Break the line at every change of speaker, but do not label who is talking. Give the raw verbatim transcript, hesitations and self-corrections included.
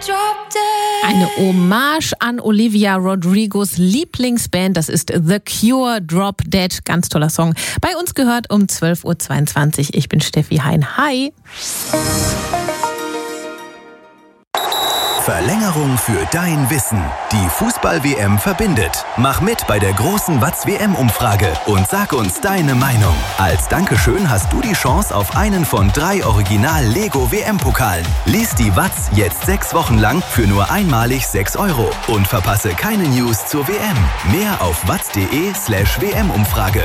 Eine Hommage an Olivia Rodrigos Lieblingsband, das ist The Cure, Drop Dead. Ganz toller Song. Bei uns gehört um zwölf Uhr zweiundzwanzig. Ich bin Steffi Hein. Hi.
Verlängerung für dein Wissen. Die Fußball-W M verbindet. Mach mit bei der großen Watz-W M-Umfrage und sag uns deine Meinung. Als Dankeschön hast du die Chance auf einen von drei Original-Lego-W M-Pokalen. Lies die Watz jetzt sechs Wochen lang für nur einmalig sechs Euro und verpasse keine News zur W M. Mehr auf watz punkt de slash W M-Umfrage.